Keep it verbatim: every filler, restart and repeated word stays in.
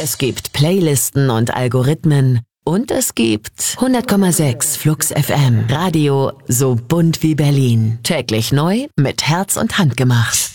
Es gibt Playlisten und Algorithmen. Und es gibt hundert Komma sechs Flux F M. Radio so bunt wie Berlin. Täglich neu mit Herz und Hand gemacht.